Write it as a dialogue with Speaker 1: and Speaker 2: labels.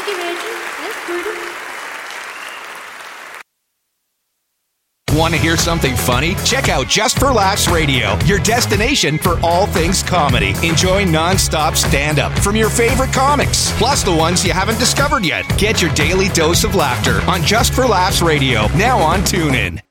Speaker 1: Thank you, Reggie. That's pretty.
Speaker 2: Want to hear something funny? Check out Just for Laughs Radio, your destination for all things comedy. Enjoy non-stop stand-up from your favorite comics, plus the ones you haven't discovered yet. Get your daily dose of laughter on Just for Laughs Radio, now on TuneIn.